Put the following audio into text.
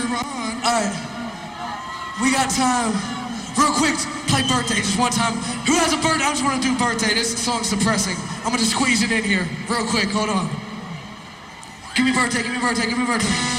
on. All right. We got time. Real quick, play birthday just one time. Who has a birthday? I just want to do birthday. This song's depressing. I'm going to squeeze it in here. Real quick, hold on. Give me birthday, give me birthday, give me birthday.